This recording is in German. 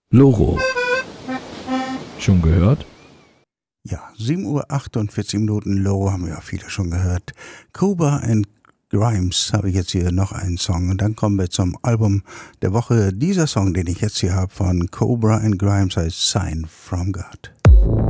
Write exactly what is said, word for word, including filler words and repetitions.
Loro. Schon gehört? Ja, sieben Uhr achtundvierzig Minuten, Loro haben wir ja viele schon gehört. Cobra and Grimes habe ich jetzt hier noch einen Song und dann kommen wir zum Album der Woche. Dieser Song, den ich jetzt hier habe von Cobra and Grimes, heißt Sign from God.